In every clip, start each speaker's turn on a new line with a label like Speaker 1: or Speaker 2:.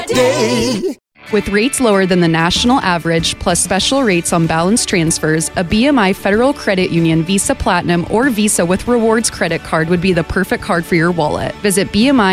Speaker 1: day.
Speaker 2: With rates lower than the national average, plus special rates on balance transfers, a BMI Federal Credit Union Visa Platinum or Visa with Rewards credit card would be the perfect card for your wallet. Visit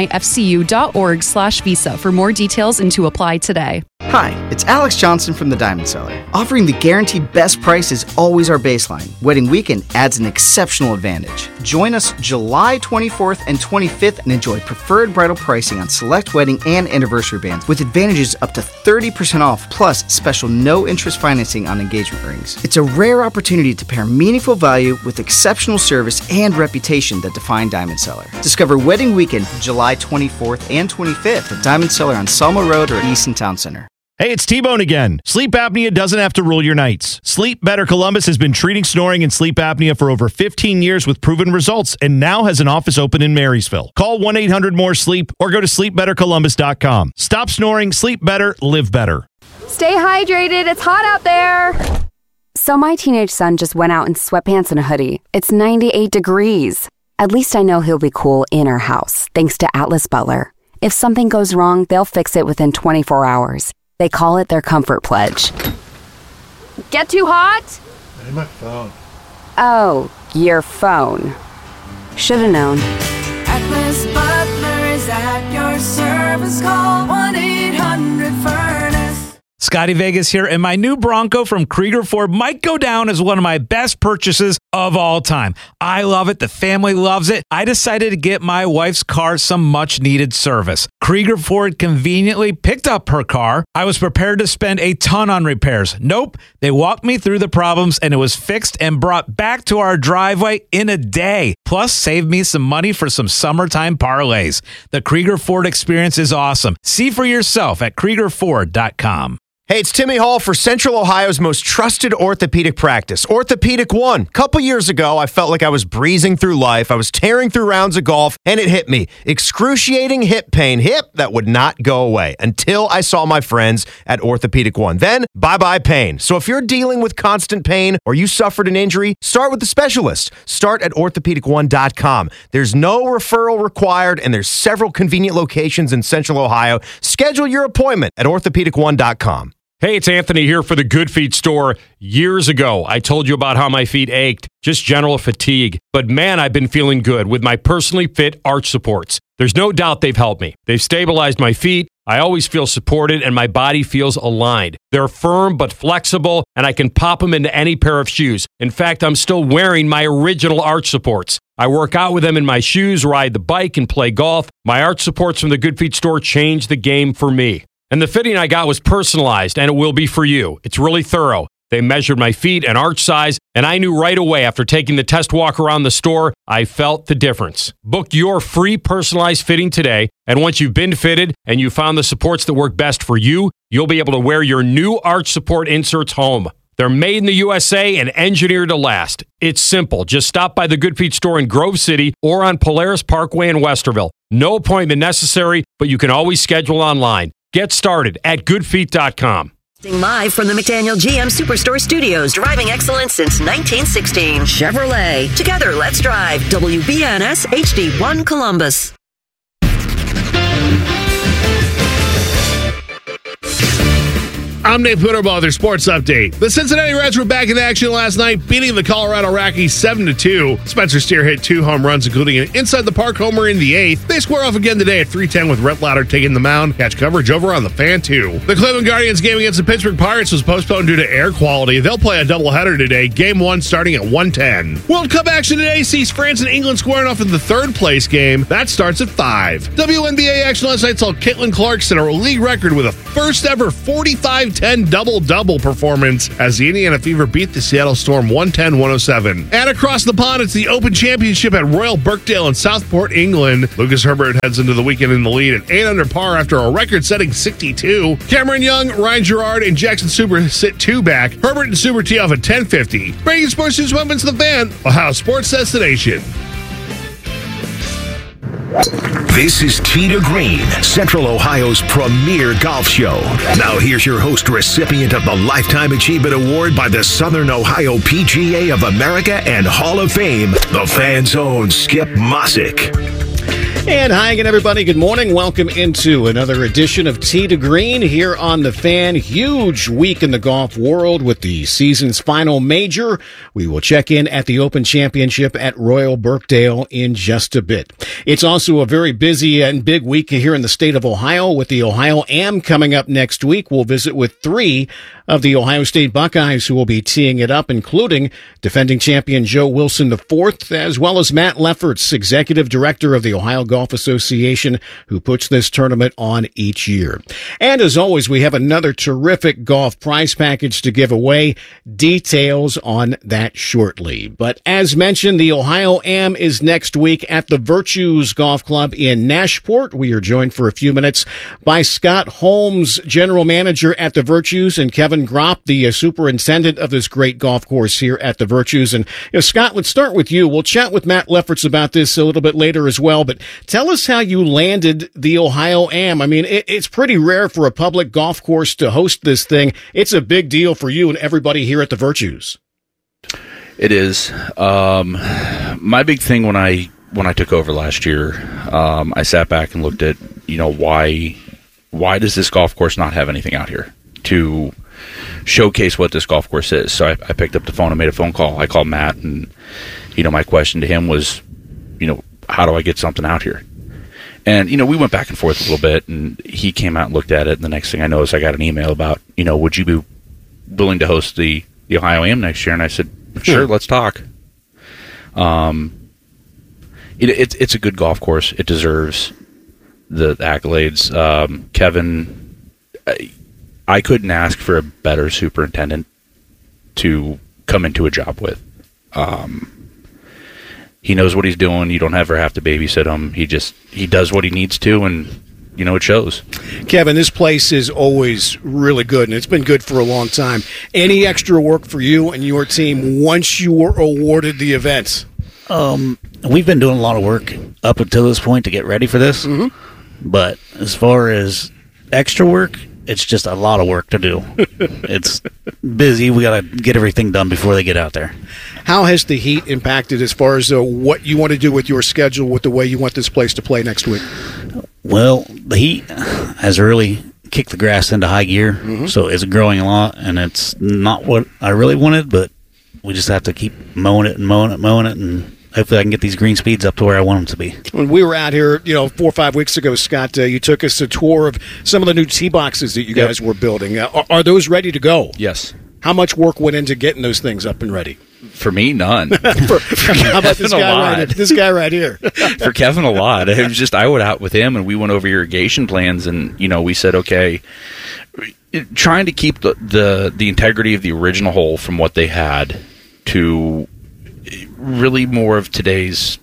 Speaker 2: bmifcu.org/visa for more details and to apply today.
Speaker 3: Hi, it's Alex Johnson from the Diamond Cellar. Offering the guaranteed best price is always our baseline. Wedding weekend adds an exceptional advantage. Join us July 24th and 25th and enjoy preferred bridal pricing on select wedding and anniversary bands with advantages up to 30% off plus special no-interest financing on engagement rings. It's a rare opportunity to pair meaningful value with exceptional service and reputation that define Diamond Cellar. Discover Wedding Weekend July 24th and 25th at Diamond Cellar on Selma Road or Easton Town Center.
Speaker 4: Hey, it's T-Bone again. Sleep apnea doesn't have to rule your nights. Sleep Better Columbus has been treating snoring and sleep apnea for over 15 years with proven results and now has an office open in Marysville. Call 1-800-MORE-SLEEP or go to sleepbettercolumbus.com. Stop snoring, sleep better, live better.
Speaker 5: Stay hydrated. It's hot out there. So my teenage son just went out in sweatpants and a hoodie. It's 98 degrees. At least I know he'll be cool in our house, thanks to Atlas Butler. If something goes wrong, they'll fix it within 24 hours. They call it their comfort pledge.
Speaker 6: Get too hot?
Speaker 7: Hey, my phone.
Speaker 5: Oh, your phone. Should've known.
Speaker 1: Atlas Butler is at your service. Call 1-800-FURNACE.
Speaker 8: Scotty Vegas here, and my new Bronco from Krieger Ford might go down as one of my best purchases of all time. I love it. The family loves it. I decided to get my wife's car some much-needed service. Krieger Ford conveniently picked up her car. I was prepared to spend a ton on repairs. Nope. They walked me through the problems, and it was fixed and brought back to our driveway in a day. Plus, saved me some money for some summertime parlays. The Krieger Ford experience is awesome. See for yourself at KriegerFord.com.
Speaker 9: Hey, it's Timmy Hall for Central Ohio's most trusted orthopedic practice, Orthopedic One. A couple years ago, I felt like I was breezing through life. I was tearing through rounds of golf, and it hit me. Excruciating hip pain. Hip that would not go away until I saw my friends at Orthopedic One. Then, bye-bye pain. So if you're dealing with constant pain or you suffered an injury, start with the specialist. Start at orthopedic1.com. There's no referral required, and there's several convenient locations in Central Ohio. Schedule your appointment at orthopedic1.com.
Speaker 10: Hey, it's Anthony here for the Good Feet store. Years ago, I told you about how my feet ached, just general fatigue. But man, I've been feeling good with my personally fit arch supports. There's no doubt they've helped me. They've stabilized my feet. I always feel supported and my body feels aligned. They're firm but flexible, and I can pop them into any pair of shoes. In fact, I'm still wearing my original arch supports. I work out with them in my shoes, ride the bike, and play golf. My arch supports from the Good Feet store changed the game for me. And the fitting I got was personalized, and it will be for you. It's really thorough. They measured my feet and arch size, and I knew right away after taking the test walk around the store, I felt the difference. Book your free personalized fitting today, and once you've been fitted and you found the supports that work best for you, you'll be able to wear your new arch support inserts home. They're made in the USA and engineered to last. It's simple. Just stop by the Good Feet store in Grove City or on Polaris Parkway in Westerville. No appointment necessary, but you can always schedule online. Get started at goodfeet.com.
Speaker 11: Live from the McDaniel GM Superstore Studios, driving excellence since 1916. Chevrolet. Together, let's drive. WBNS HD1 Columbus.
Speaker 7: I'm Nate Puderbaugh with your sports update. The Cincinnati Reds were back in action last night, beating the Colorado Rockies 7-2. Spencer Steer hit 2 home runs, including an inside-the-park homer in the 8th. They square off again today at 3:10 with Rhett Lauder taking the mound. Catch coverage over on the Fan 2. The Cleveland Guardians game against the Pittsburgh Pirates was postponed due to air quality. They'll play a doubleheader today, Game 1 starting at 1:10. World Cup action today sees France and England squaring off in the third-place game. That starts at 5. WNBA action last night saw Caitlin Clark set a league record with a first-ever 45-10 double-double performance as the Indiana Fever beat the Seattle Storm 110-107. And across the pond, it's the Open Championship at Royal Birkdale in Southport, England. Lucas Herbert heads into the weekend in the lead at 8 under par after a record-setting 62. Cameron Young, Ryan Gerard, and Jackson Suber sit 2 back. Herbert and Suber tee off at 10:50. Breaking sports news moments to the Fan, Ohio Sports Destination.
Speaker 12: This is Tee to Green, Central Ohio's premier golf show. Now here's your host, recipient of the Lifetime Achievement Award by the Southern Ohio PGA of America and Hall of Fame, the Fan's own Skip Mossick.
Speaker 13: And hi again, everybody. Good morning. Welcome into another edition of Tee to Green here on The Fan. Huge week in the golf world with the season's final major. We will check in at the Open Championship at Royal Birkdale in just a bit. It's also a very busy and big week here in the state of Ohio with the Ohio Am coming up next week. We'll visit with 3 of the Ohio State Buckeyes who will be teeing it up, including defending champion Joe Wilson IV, as well as Matt Lefferts, Executive Director of the Ohio Golf Association, who puts this tournament on each year. And as always, we have another terrific golf prize package to give away. Details on that shortly. But as mentioned, the Ohio Am is next week at the Virtues Golf Club in Nashport. We are joined for a few minutes by Scott Holmes, General Manager at the Virtues, and Kevin Gropp, the superintendent of this great golf course here at the Virtues. And Scott, let's start with you. We'll chat with Matt Lefferts about this a little bit later as well, but tell us how you landed the Ohio Am. I mean, it's pretty rare for a public golf course to host this thing. It's a big deal for you and everybody here at the Virtues.
Speaker 14: It is. My big thing when I took over last year, I sat back and looked at, why does this golf course not have anything out here to showcase what this golf course is? So I picked up the phone and made a phone call. I called Matt, and my question to him was, how do I get something out here? And we went back and forth a little bit, and he came out and looked at it, and the next thing I know is I got an email about, would you be willing to host the Ohio Am next year? And I said, sure, let's talk. It's a good golf course. It deserves the accolades. Kevin, I couldn't ask for a better superintendent to come into a job with. He knows what he's doing. You don't ever have to babysit him. He does what he needs to, and it shows.
Speaker 13: Kevin, this place is always really good, and it's been good for a long time. Any extra work for you and your team once you were awarded the event?
Speaker 15: We've been doing a lot of work up until this point to get ready for this, but as far as extra work, it's just a lot of work to do. It's busy. We got to get everything done before they get out there.
Speaker 13: How has the heat impacted as far as what you want to do with your schedule, with the way you want this place to play next week?
Speaker 15: Well, the heat has really kicked the grass into high gear, so it's growing a lot, and it's not what I really wanted, but we just have to keep mowing it, and hopefully I can get these green speeds up to where I want them to be.
Speaker 13: When we were out here, 4 or 5 weeks ago, Scott, you took us a tour of some of the new tee boxes that you guys were building. Are those ready to go?
Speaker 14: Yes.
Speaker 13: How much work went into getting those things up and ready?
Speaker 14: For me, none.
Speaker 13: How about this guy right here?
Speaker 14: For Kevin, a lot. It was just I went out with him and we went over irrigation plans, and we said, okay, trying to keep the integrity of the original hole from what they had to really more of today's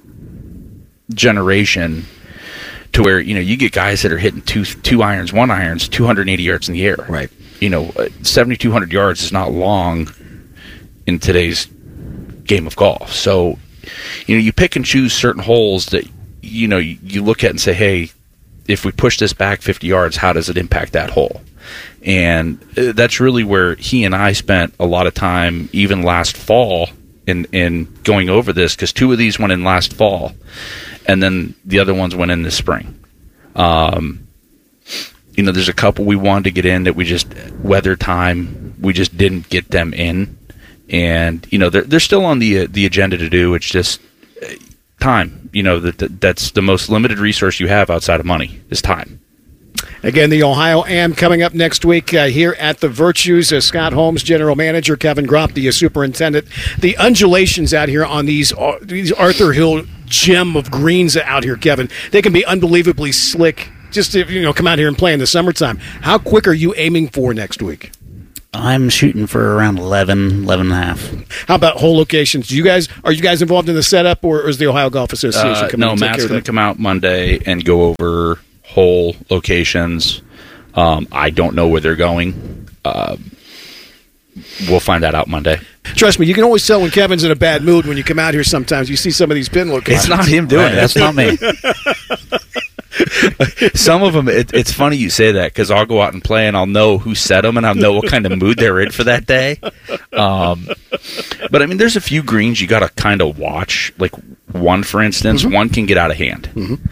Speaker 14: generation, to where you get guys that are hitting two irons, 1 irons, 280 yards in the air.
Speaker 13: Right.
Speaker 14: 7,200 yards is not long in today's game of golf. So, you pick and choose certain holes that, you look at and say, hey, if we push this back 50 yards, how does it impact that hole? And that's really where he and I spent a lot of time, even last fall, in going over this, because 2 of these went in last fall, and then the other ones went in this spring. There's a couple we wanted to get in that we just, weather time, we just didn't get them in. And, they're still on the agenda to do. It's just time. That's the most limited resource you have outside of money is time.
Speaker 13: Again, the Ohio Am coming up next week here at the Virtues. Scott Holmes, General Manager, Kevin Gropp, the Superintendent. The undulations out here on these Arthur Hill gem of greens out here, Kevin, they can be unbelievably slick just to come out here and play in the summertime. How quick are you aiming for next week?
Speaker 15: I'm shooting for around 11 and a half.
Speaker 13: How about hole locations? Are you guys involved in the setup, or is the Ohio Golf Association coming?
Speaker 14: No, Matt's going to come out Monday and go over hole locations. I don't know where they're going. We'll find that out Monday.
Speaker 13: Trust me, you can always tell when Kevin's in a bad mood when you come out here sometimes. You see some of these pin locations.
Speaker 14: It's not him doing it. That's not me. Some of them, it's funny you say that, because I'll go out and play and I'll know who set them and I'll know what kind of mood they're in for that day. But I mean, there's a few greens you got to kind of watch. Like one, for instance, one can get out of hand.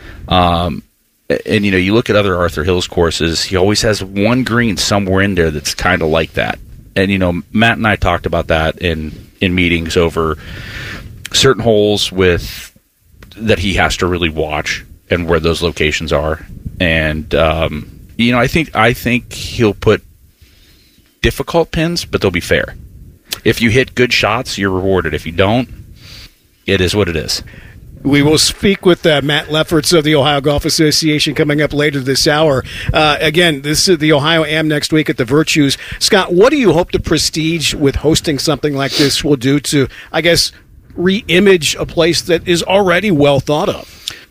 Speaker 14: And you look at other Arthur Hills courses, he always has one green somewhere in there that's kind of like that. And Matt and I talked about that in meetings over certain holes that he has to really watch and where those locations are. And I think he'll put difficult pins, but they'll be fair. If you hit good shots, you're rewarded. If you don't, it is what it is.
Speaker 13: We will speak with Matt Lefferts of the Ohio Golf Association coming up later this hour. Again, this is the Ohio Am next week at the Virtues. Scott, what do you hope the prestige with hosting something like this will do to, I guess, re-image a place that is already well thought of?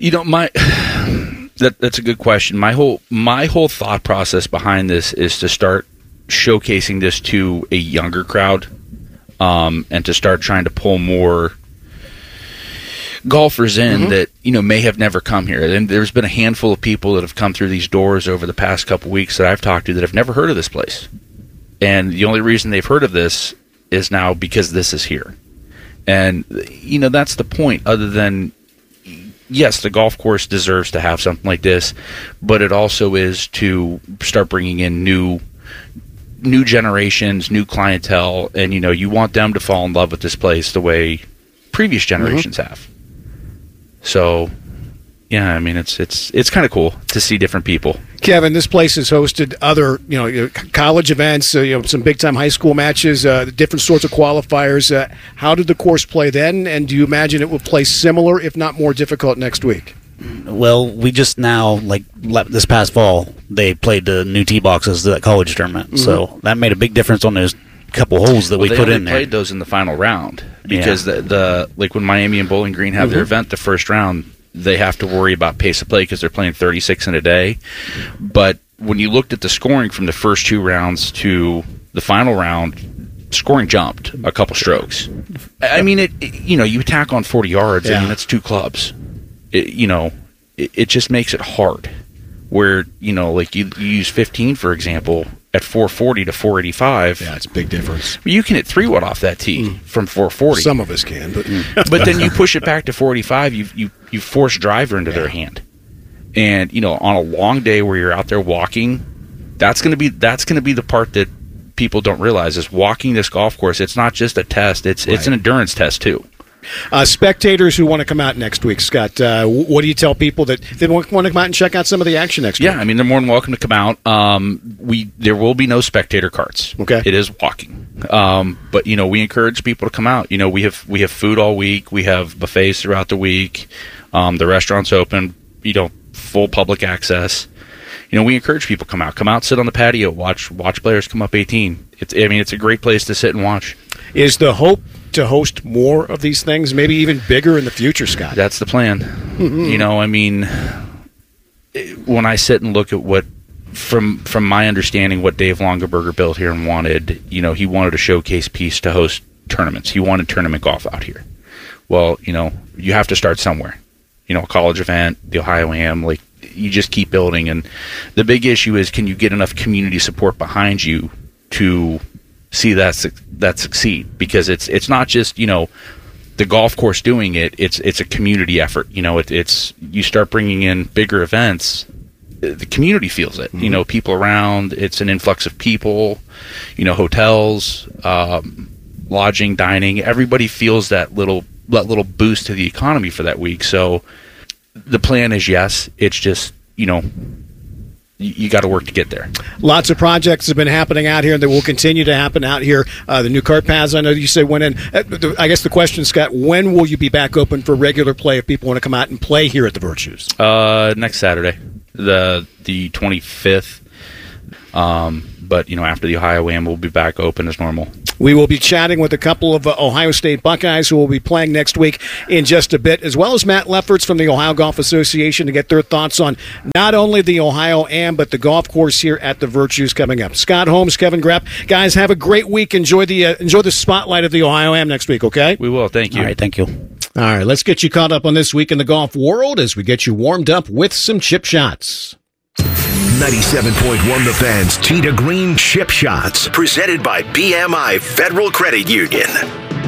Speaker 14: That's a good question. My whole thought process behind this is to start showcasing this to a younger crowd, and to start trying to pull more golfers in that may have never come here. And there's been a handful of people that have come through these doors over the past couple weeks that I've talked to that have never heard of this place. And the only reason they've heard of this is now because this is here. And that's the point. Other than, yes, the golf course deserves to have something like this, but it also is to start bringing in new generations, new clientele, and you want them to fall in love with this place the way previous generations have. So, yeah, I mean, it's kind of cool to see different people.
Speaker 13: Kevin, this place has hosted other, college events, some big-time high school matches, different sorts of qualifiers. How did the course play then, and do you imagine it will play similar, if not more difficult, next week?
Speaker 15: Well, we just now, this past fall, they played the new tee boxes, that college tournament. So that made a big difference on those couple holes that we put in there.
Speaker 14: They played those in the final round because the when Miami and Bowling Green have their event, the first round, they have to worry about pace of play because they're playing 36 in a day. But when you looked at the scoring from the first two rounds to the final round, scoring jumped a couple strokes. I mean, you attack on 40 yards. I mean, that's two clubs. It just makes it hard. Where you use 15, for example, at 440 to 485.
Speaker 13: Yeah, it's a big difference.
Speaker 14: You can hit 3-wood off that tee from 440.
Speaker 13: Some of us can,
Speaker 14: but then you push it back to 485. You force driver into their hand, and on a long day where you're out there walking, that's going to be the part that people don't realize is walking this golf course. It's not just a test; it's an endurance test too.
Speaker 13: Spectators who want to come out next week, Scott, what do you tell people that they want to come out and check out some of the action next week?
Speaker 14: Yeah, I mean, they're more than welcome to come out. There will be no spectator carts.
Speaker 13: Okay.
Speaker 14: It is walking. But, we encourage people to come out. We have food all week. We have buffets throughout the week. The restaurant's open, full public access. We encourage people to come out. Come out, sit on the patio, watch players come up 18. It's a great place to sit and watch.
Speaker 13: Is the hope to host more of these things, maybe even bigger in the future, Scott?
Speaker 14: That's the plan. When I sit and look at what, from my understanding, what Dave Longaberger built here and wanted, he wanted a showcase piece to host tournaments. He wanted tournament golf out here. Well, you have to start somewhere. A college event, the Ohio Am, you just keep building. And the big issue is, can you get enough community support behind you to see that succeed? Because it's not just the golf course doing it. It's a community effort. It's you start bringing in bigger events, the community feels it. People around. It's an influx of people. Hotels, lodging, dining. Everybody feels that little boost to the economy for that week. So the plan is yes. It's just you got to work to get there.
Speaker 13: Lots of projects have been happening out here, and that will continue to happen out here. The new cart paths, I know you said went in. I guess the question, Scott, when will you be back open for regular play if people want to come out and play here at the Virtues?
Speaker 14: Next Saturday, the 25th. But after the Ohio Am, we'll be back open as normal.
Speaker 13: We will be chatting with a couple of Ohio State Buckeyes who will be playing next week in just a bit, as well as Matt Lefferts from the Ohio Golf Association to get their thoughts on not only the Ohio Am, but the golf course here at the Virtues coming up. Scott Holmes, Kevin Grapp. Guys, have a great week. Enjoy the spotlight of the Ohio Am next week, okay?
Speaker 14: We will. Thank you.
Speaker 15: All right, thank you.
Speaker 13: All right, let's get you caught up on this week in the golf world as we get you warmed up with some chip shots.
Speaker 12: 97.1 The Fan's Tee to Green Chip Shots, presented by BMI Federal Credit Union.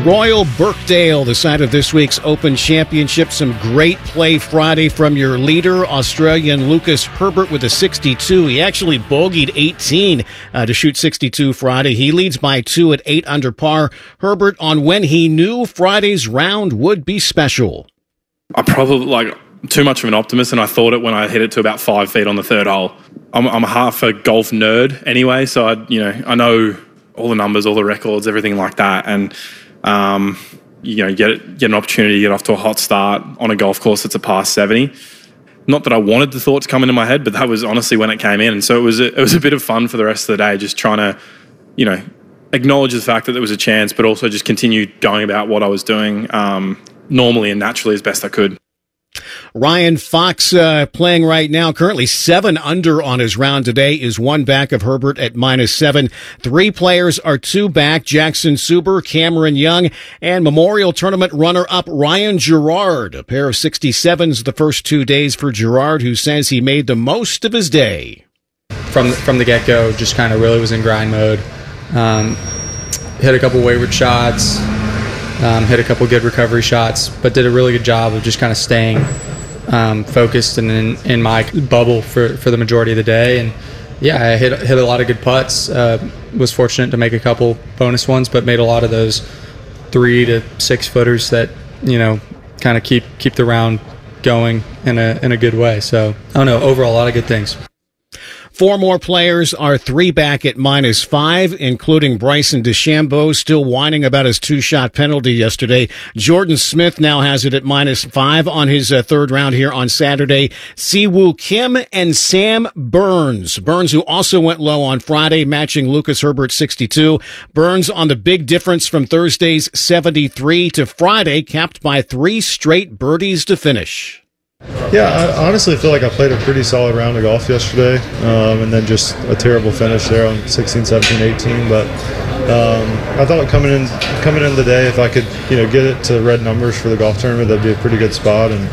Speaker 13: Royal Birkdale, the site of this week's Open Championship. Some great play Friday from your leader, Australian Lucas Herbert, with a 62. He actually bogeyed 18 to shoot 62 Friday. He leads by 2 at 8 under par. Herbert on when he knew Friday's round would be special.
Speaker 16: I probably too much of an optimist, and I thought it when I hit it to about 5 feet on the third hole. I'm half a golf nerd anyway, so I know all the numbers, all the records, everything like that, and get an opportunity to get off to a hot start on a golf course that's a par 70. Not that I wanted the thought to come into my head, but that was honestly when it came in, and so it was a bit of fun for the rest of the day, just trying to, acknowledge the fact that there was a chance, but also just continue going about what I was doing normally and naturally as best I could.
Speaker 13: Ryan Fox playing right now, currently 7 under on his round today, is 1 back of Herbert at -7. 3 players are 2 back: Jackson Suber, Cameron Young, and Memorial Tournament runner-up Ryan Gerard. A pair of 67s the first 2 days for Gerard, who says he made the most of his day.
Speaker 17: From the get-go, just kind of really was in grind mode. Hit a couple wayward shots. Hit a couple good recovery shots, but did a really good job of just kind of staying focused and in my bubble for the majority of the day. And yeah, I hit a lot of good putts. Was fortunate to make a couple bonus ones, but made a lot of those 3 to 6 footers that kind of keep the round going in a good way. So I don't know. Overall, a lot of good things.
Speaker 13: 4 more players are 3 back at -5, including Bryson DeChambeau, still whining about his 2-shot penalty yesterday. Jordan Smith now has it at -5 on his third round here on Saturday. Siwoo Kim and Sam Burns. Burns, who also went low on Friday, matching Lucas Herbert's 62. Burns on the big difference from Thursday's 73 to Friday, capped by 3 straight birdies to finish.
Speaker 18: Yeah, I honestly feel like I played a pretty solid round of golf yesterday, and then just a terrible finish there on 16, 17, 18. But I thought coming in the day, if I could get it to red numbers for the golf tournament, that'd be a pretty good spot. And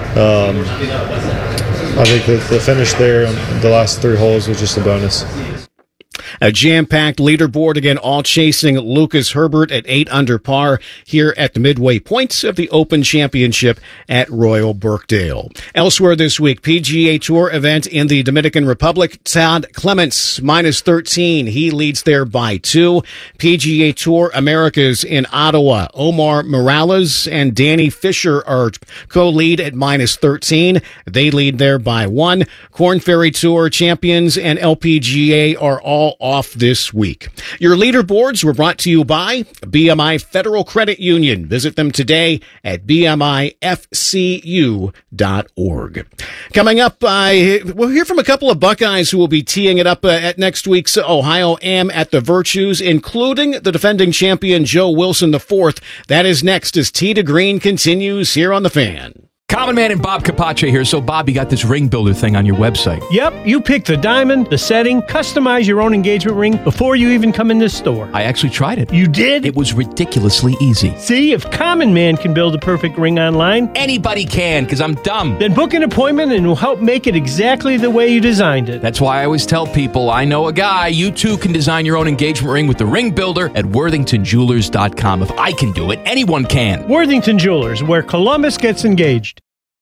Speaker 18: I think the finish there on the last 3 holes was just a bonus.
Speaker 13: A jam-packed leaderboard, again, all chasing Lucas Herbert at 8 under par here at the midway points of the Open Championship at Royal Birkdale. Elsewhere this week, PGA Tour event in the Dominican Republic. Todd Clements, -13. He leads there by 2. PGA Tour Americas in Ottawa. Omar Morales and Danny Fisher are co-lead at -13. They lead there by 1. Korn Ferry Tour champions and LPGA are all off this week. Your leaderboards were brought to you by BMI Federal Credit Union. Visit them today at bmifcu.org. Coming up, we'll hear from a couple of Buckeyes who will be teeing it up at next week's Ohio Am at the Virtues, including the defending champion Joe Wilson IV. That is next as Tee to Green continues here on The Fan.
Speaker 19: Common Man and Bob Capace here. So, Bob, you got this ring builder thing on your website.
Speaker 20: Yep, you pick the diamond, the setting, customize your own engagement ring before you even come in the store.
Speaker 19: I actually tried it.
Speaker 20: You did?
Speaker 19: It was ridiculously easy.
Speaker 20: See, if Common Man can build a perfect ring online,
Speaker 19: anybody can, because I'm dumb.
Speaker 20: Then book an appointment and we'll help make it exactly the way you designed it.
Speaker 19: That's why I always tell people, I know a guy. You too can design your own engagement ring with the ring builder at WorthingtonJewelers.com. If I can do it, anyone can.
Speaker 20: Worthington Jewelers, where Columbus gets engaged.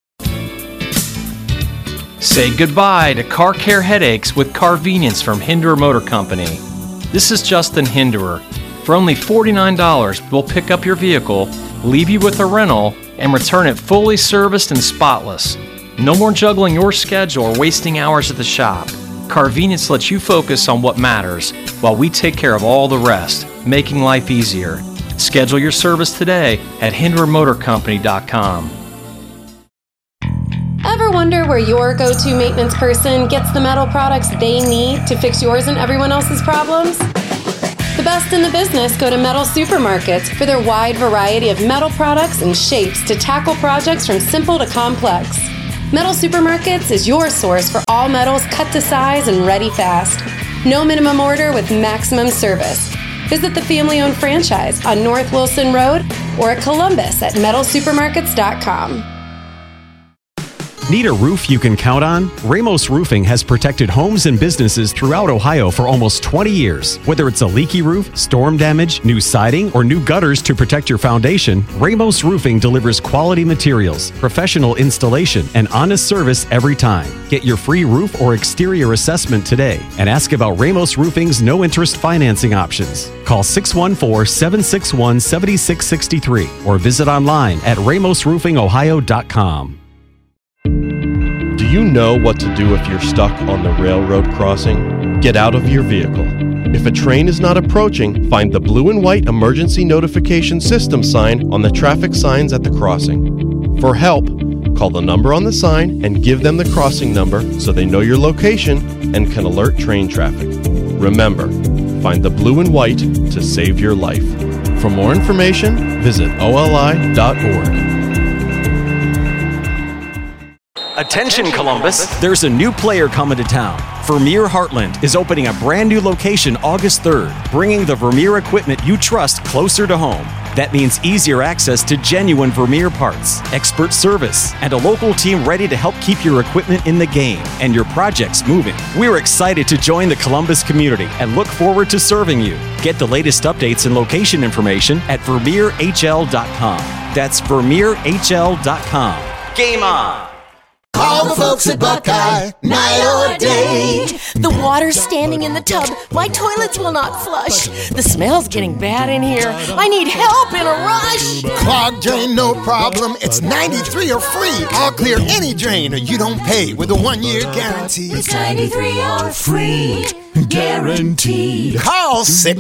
Speaker 21: Say goodbye to car care headaches with Carvenience from Hinderer Motor Company. This is Justin Hinderer. For only $49, we'll pick up your vehicle, leave you with a rental, and return it fully serviced and spotless. No more juggling your schedule or wasting hours at the shop. Carvenience lets you focus on what matters while we take care of all the rest, making life easier. Schedule your service today at HindererMotorCompany.com.
Speaker 22: Ever wonder where your go-to maintenance person gets the metal products they need to fix yours and everyone else's problems? The best in the business go to Metal Supermarkets for their wide variety of metal products and shapes to tackle projects from simple to complex. Metal Supermarkets is your source for all metals cut to size and ready fast. No minimum order with maximum service. Visit the family-owned franchise on North Wilson Road or at Columbus at metalsupermarkets.com.
Speaker 2: Need a roof you can count on? Ramos Roofing has protected homes and businesses throughout Ohio for almost 20 years. Whether it's a leaky roof, storm damage, new siding, or new gutters to protect your foundation, Ramos Roofing delivers quality materials, professional installation, and honest service every time. Get your free roof or exterior assessment today and ask about Ramos Roofing's no-interest financing options. Call 614-761-7663 or visit online at ramosroofingohio.com.
Speaker 3: Do you know what to do if you're stuck on the railroad crossing? Get out of your vehicle. If a train is not approaching, find the blue and white emergency notification system sign on the traffic signs at the crossing. For help, call the number on the sign and give them the crossing number so they know your location and can alert train traffic. Remember, find the blue and white to save your life. For more information, visit oli.org.
Speaker 2: Attention Columbus, there's a new player coming to town. Vermeer Heartland is opening a brand new location August 3rd, bringing the Vermeer equipment you trust closer to home. That means easier access to genuine Vermeer parts, expert service, and a local team ready to help keep your equipment in the game and your projects moving. We're excited to join the Columbus community and look forward to serving you. Get the latest updates and location information at VermeerHL.com. That's VermeerHL.com. Game on!
Speaker 23: Call the folks at Buckeye, night or day.
Speaker 24: The water's standing in the tub. My toilets will not flush. The smell's getting bad in here. I need help in a rush.
Speaker 23: Clogged drain, no problem. It's 93 or free. I'll clear any drain or you don't pay with a 1-year guarantee.
Speaker 1: It's 93 or free. Guaranteed.
Speaker 23: Call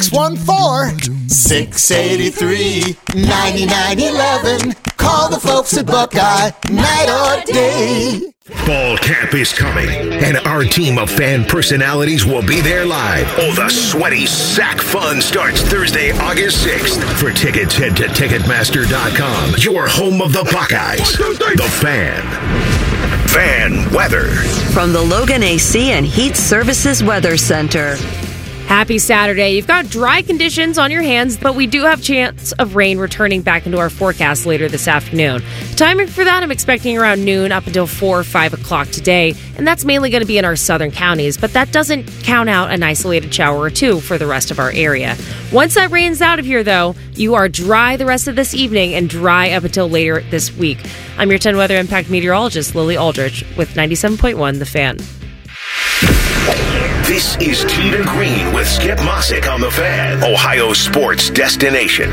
Speaker 23: 614-683-9911. Call the folks at Buckeye, night or day.
Speaker 12: Fall camp is coming, and our team of fan personalities will be there live. Oh, the sweaty sack fun starts Thursday, August 6th. For tickets, head to Ticketmaster.com, your home of the Buckeyes. The Fan. Fan weather.
Speaker 11: From the Logan AC and Heat Services Weather Center.
Speaker 6: Happy Saturday. You've got dry conditions on your hands, but we do have chance of rain returning back into our forecast later this afternoon. Timing for that, I'm expecting around noon up until 4 or 5 o'clock today, and that's mainly going to be in our southern counties, but that doesn't count out an isolated shower or two for the rest of our area. Once that rain's out of here, though, you are dry the rest of this evening and dry up until later this week. I'm your 10 Weather Impact meteorologist, Lily Aldrich, with 97.1 The Fan.
Speaker 12: This is Tee to Green with Skip Mossick on The Fan, Ohio sports destination.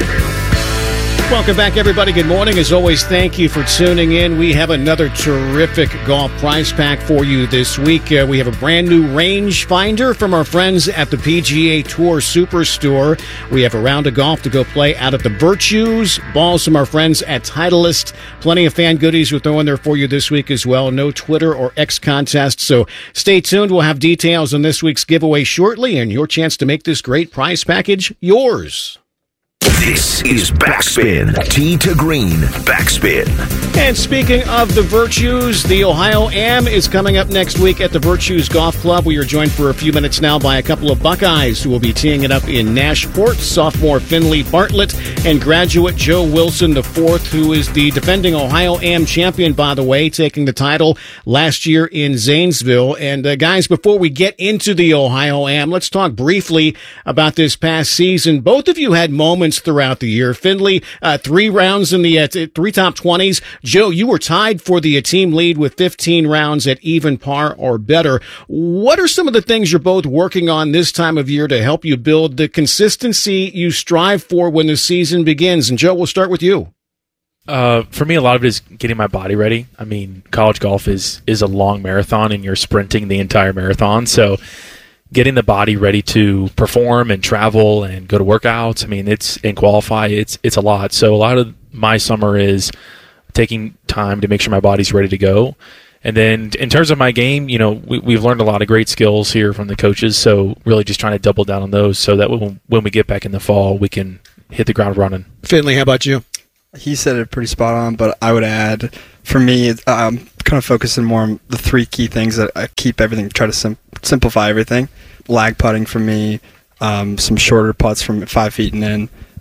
Speaker 13: Welcome back, everybody. Good morning. As always, thank you for tuning in. We have another terrific golf prize pack for you this week. We have a brand new range finder from our friends at the PGA Tour Superstore. We have a round of golf to go play out at the Virtues. Balls from our friends at Titleist. Plenty of fan goodies we're throwing there for you this week as well. No Twitter or X contest, so stay tuned. We'll have details on this week's giveaway shortly and your chance to make this great prize package yours.
Speaker 12: This is Backspin. Tee to Green. Backspin.
Speaker 13: And speaking of the Virtues, the Ohio Am is coming up next week at the Virtues Golf Club. We are joined for a few minutes now by a couple of Buckeyes who will be teeing it up in Nashport. Sophomore Finley Bartlett and graduate Joe Wilson IV, who is the defending Ohio Am champion, by the way, taking the title last year in Zanesville. And guys, before we get into the Ohio Am, let's talk briefly about this past season. Both of you had moments throughout the year. Finley, 3 rounds in the 3 top 20s. Joe, you were tied for the team lead with 15 rounds at even par or better. What are some of the things you're both working on this time of year to help you build the consistency you strive for when the season begins? And Joe, we'll start with you.
Speaker 25: For me, a lot of it is getting my body ready. I mean, college golf is a long marathon, and you're sprinting the entire marathon. So getting the body ready to perform and travel and go to workouts, I mean, and qualify, it's a lot. So a lot of my summer is taking time to make sure my body's ready to go. And then in terms of my game, you know, we've learned a lot of great skills here from the coaches. So really just trying to double down on those so that when we get back in the fall, we can hit the ground running.
Speaker 13: Finley, how about you?
Speaker 26: He said it pretty spot on, but I would add, for me, I'm kind of focusing more on the 3 key things that I keep everything, try to simplify everything. Lag putting for me, some shorter putts from 5 feet and in,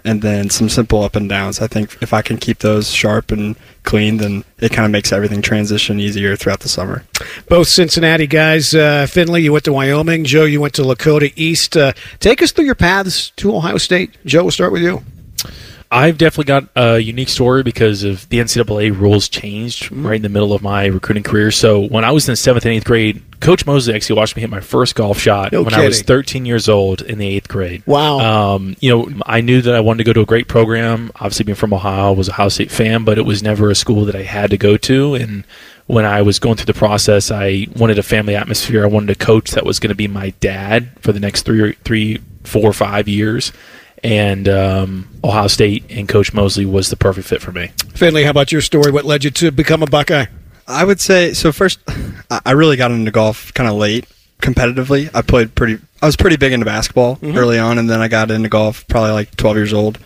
Speaker 26: and then some simple up and downs. I think if I can keep those sharp and clean, then it kind of makes everything transition easier throughout the summer.
Speaker 13: Both Cincinnati guys. Finley, you went to Wyoming. Joe, you went to Lakota East. Take us through your paths to Ohio State. Joe, we'll start with you.
Speaker 25: I've definitely got a unique story because of the NCAA rules changed right in the middle of my recruiting career. So when I was in 7th and 8th grade, Coach Mosley actually watched me hit my first golf shot when I was 13 years old in the 8th grade.
Speaker 13: Wow.
Speaker 25: I knew that I wanted to go to a great program. Obviously, being from Ohio, I was a Ohio State fan, but it was never a school that I had to go to. And when I was going through the process, I wanted a family atmosphere. I wanted a coach that was going to be my dad for the next 3, 4, 5 years. And Ohio State and Coach Mosley was the perfect fit for me.
Speaker 13: Finley, how about your story? What led you to become a Buckeye?
Speaker 26: I would say, so first, I really got into golf kind of late, competitively. I was pretty big into basketball early on, and then I got into golf probably like 12 years old.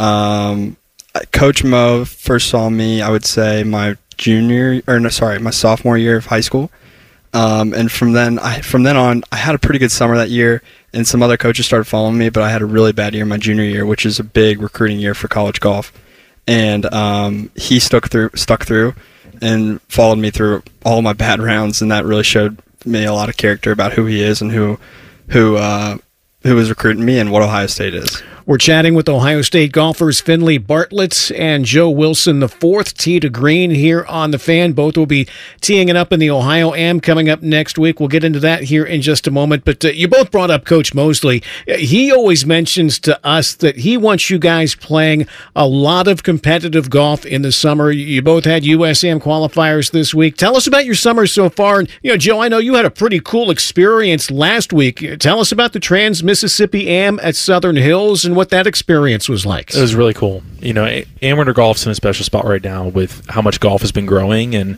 Speaker 26: Coach Mo first saw me, I would say, my sophomore year of high school. And from then on, I had a pretty good summer that year, and some other coaches started following me, but I had a really bad year my junior year, which is a big recruiting year for college golf. And he stuck through and followed me through all my bad rounds, and that really showed me a lot of character about who he is and who is recruiting me and what Ohio State is.
Speaker 13: We're chatting with Ohio State golfers Finley Bartlett and Joe Wilson, IV, tee to green here on The Fan. Both will be teeing it up in the Ohio Am coming up next week. We'll get into that here in just a moment. But you both brought up Coach Mosley. He always mentions to us that he wants you guys playing a lot of competitive golf in the summer. You both had USAM qualifiers this week. Tell us about your summer so far. And, Joe, I know you had a pretty cool experience last week. Tell us about the Trans-Mississippi Am at Southern Hills and what that experience was like.
Speaker 25: It was really cool. Amateur golf's in a special spot right now with how much golf has been growing. And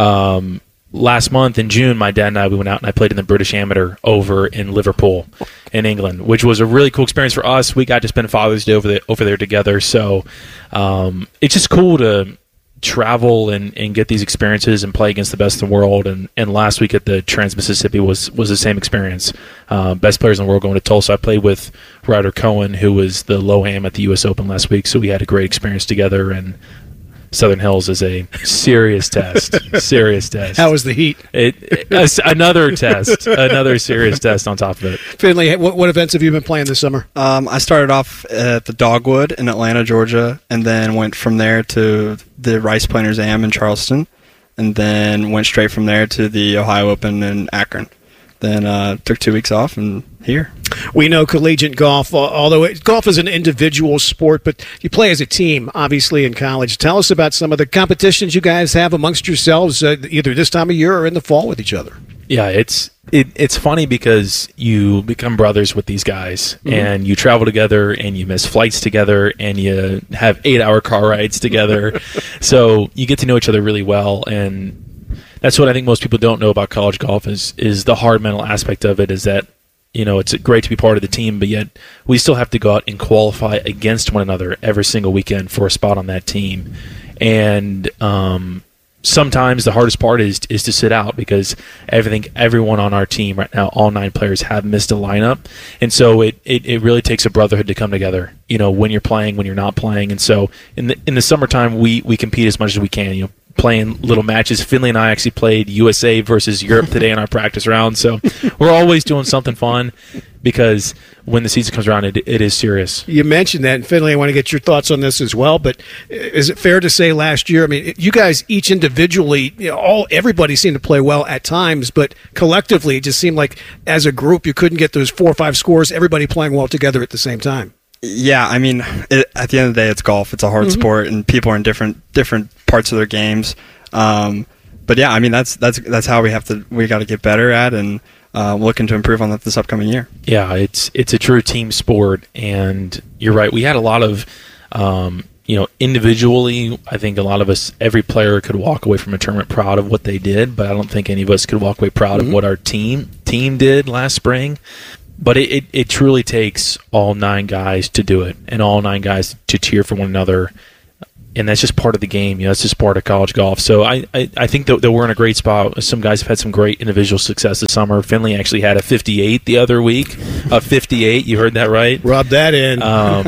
Speaker 25: last month in June, my dad and I, we went out and I played in the British Amateur over in Liverpool in England, which was a really cool experience for us. We got to spend Father's Day over there together. So it's just cool to travel and get these experiences and play against the best in the world. And last week at the Trans-Mississippi was the same experience. Best players in the world going to Tulsa. I played with Ryder Cohen, who was the Low-Am at the U.S. Open last week, so we had a great experience together. And Southern Hills is a serious test. Serious test.
Speaker 13: How was the heat?
Speaker 25: Another test. Another serious test on top of it.
Speaker 13: Finley, what events have you been playing this summer?
Speaker 26: I started off at the Dogwood in Atlanta, Georgia, and then went from there to the Rice Planters Am in Charleston, and then went straight from there to the Ohio Open in Akron. Then took 2 weeks off and here.
Speaker 13: We know collegiate golf, although golf is an individual sport, but you play as a team, obviously, in college. Tell us about some of the competitions you guys have amongst yourselves, either this time of year or in the fall with each other.
Speaker 25: Yeah, it's funny because you become brothers with these guys, and you travel together, and you miss flights together, and you have 8-hour car rides together. So you get to know each other really well, and that's what I think most people don't know about college golf is the hard mental aspect of it, is that it's great to be part of the team, but yet we still have to go out and qualify against one another every single weekend for a spot on that team. And sometimes the hardest part is to sit out, because everyone on our team right now, all 9 players, have missed a lineup. And so it really takes a brotherhood to come together, when you're playing, when you're not playing. And so in the summertime, we compete as much as we can, playing little matches. Finley and I actually played USA versus Europe today in our practice round. So we're always doing something fun, because when the season comes around, it is serious.
Speaker 13: You mentioned that, and Finley, I want to get your thoughts on this as well, but is it fair to say last year, you guys each individually, everybody seemed to play well at times, but collectively it just seemed like as a group you couldn't get those 4 or 5 scores, everybody playing well together at the same time.
Speaker 26: Yeah, at the end of the day, it's golf. It's a hard sport, and people are in different parts of their games. But yeah, that's how we got to get better at, and looking to improve on that this upcoming year.
Speaker 25: Yeah, it's a true team sport, and you're right. We had a lot of, individually, I think a lot of us, every player could walk away from a tournament proud of what they did, but I don't think any of us could walk away proud of what our team did last spring. But it truly takes all 9 guys to do it, and all 9 guys to cheer for one another and that's just part of the game. That's just part of college golf. So I think that we're in a great spot. Some guys have had some great individual success this summer. Finley actually had a 58 the other week. A 58, you heard that right?
Speaker 13: Rub that in.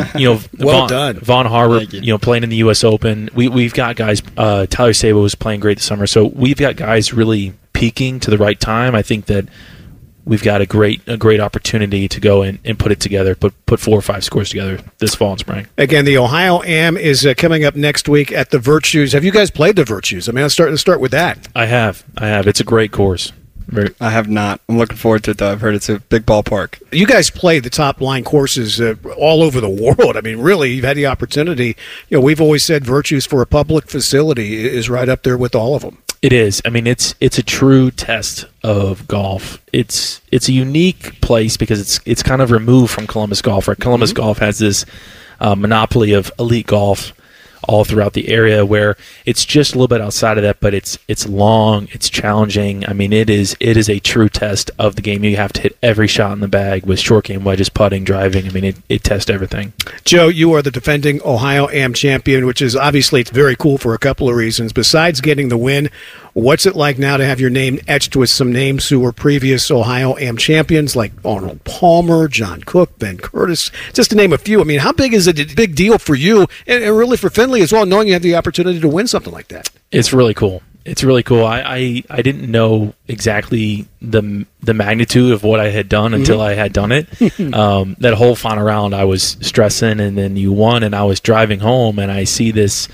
Speaker 13: Well done.
Speaker 25: Vaughn Harbor, playing in the U.S. Open. We've got guys. Tyler Sabo was playing great this summer. So we've got guys really peaking to the right time. I think that we've got a great opportunity to go and put it together, put 4 or 5 scores together this fall and spring.
Speaker 13: Again, the Ohio Am is coming up next week at the Virtues. Have you guys played the Virtues? I mean, let's start with that.
Speaker 25: I have. It's a great course.
Speaker 26: I have not. I'm looking forward to it, though. I've heard it's a big ballpark.
Speaker 13: You guys play the top-line courses all over the world. I mean, really, you've had the opportunity. We've always said Virtues for a public facility is right up there with all of them.
Speaker 25: It is. I mean, it's a true test of golf. It's a unique place because it's kind of removed from Columbus Golf. Right? Columbus Golf has this monopoly of elite golf all throughout the area, where it's just a little bit outside of that, but it's long, it's challenging. I mean, it is a true test of the game. You have to hit every shot in the bag with short game wedges, putting, driving. I mean, it tests everything.
Speaker 13: Joe, you are the defending Ohio Am champion, which is obviously it's very cool for a couple of reasons. Besides getting the win, what's it like now to have your name etched with some names who were previous Ohio Am champions, like Arnold Palmer, John Cook, Ben Curtis, just to name a few? I mean, how big is it a big deal for you and really for Finley as well, knowing you have the opportunity to win something like that?
Speaker 25: It's really cool. It's really cool. I didn't know exactly the magnitude of what I had done until I had done it. That whole final round, I was stressing, and then you won, and I was driving home, and I see this